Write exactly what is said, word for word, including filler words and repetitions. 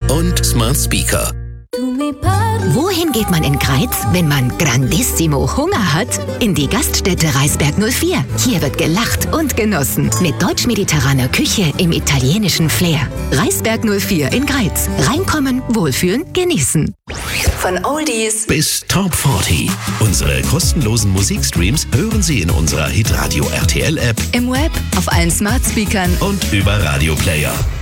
und Smart Speaker. Wohin geht man in Greiz, wenn man grandissimo Hunger hat? In die Gaststätte Reisberg null vier. Hier wird gelacht und genossen. Mit deutsch-mediterraner Küche im italienischen Flair. Reisberg null vier in Greiz. Reinkommen, wohlfühlen, genießen. Von Oldies bis Top vierzig. Unsere kostenlosen Musikstreams hören Sie in unserer Hitradio R T L App, im Web, auf allen Smart Speakern und über Radio Player.